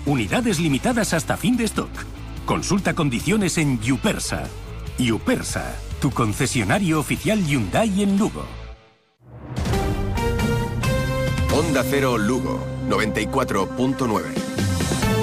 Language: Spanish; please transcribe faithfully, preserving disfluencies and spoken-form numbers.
Unidades limitadas hasta fin de stock. Consulta condiciones en Yupersa. Yupersa, tu concesionario oficial Hyundai en Lugo. Onda Cero Lugo, noventa y cuatro punto nueve.